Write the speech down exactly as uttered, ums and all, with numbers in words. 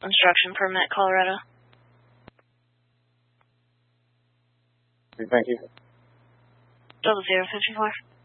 Instruction permit, Colorado. Thank you. Double zero fifty four.